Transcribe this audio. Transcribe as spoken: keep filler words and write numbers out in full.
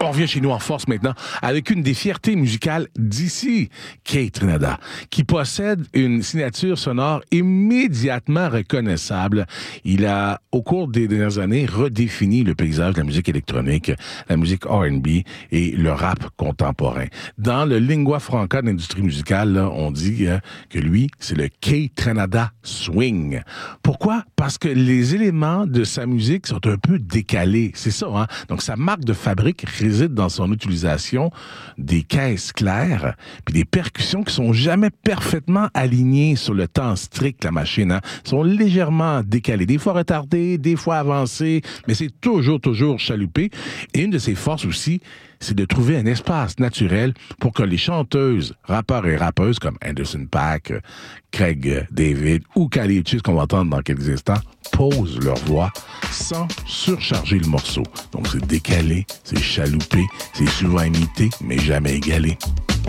on revient chez nous en force maintenant avec une des fiertés musicales d'ici, Kate Ranada, qui possède une signature sonore immédiatement reconnaissable. Il a, au cours des dernières années, redéfini le paysage de la musique électronique, la musique R and B et le rap contemporain. Dans le lingua franca de l'industrie musicale, là, on dit euh, que lui, c'est le Kate Ranada Swing. Pourquoi? Parce que les éléments de sa musique sont un peu décalés. C'est ça, hein? Donc, sa marque de fabrique réside dans son utilisation des caisses claires puis des percussions qui sont jamais parfaitement alignées sur le temps strict, la machine, hein? Sont légèrement décalées. Des fois retardées, des fois avancées, mais c'est toujours, toujours chaloupé. Et une de ses forces aussi, c'est de trouver un espace naturel pour que les chanteuses, rappeurs et rappeuses comme Anderson .Paak, Craig David ou Kali Uchis, qu'on va entendre dans quelques instants, posent leur voix sans surcharger le morceau. Donc c'est décalé, c'est chaloupé, c'est souvent imité, mais jamais égalé.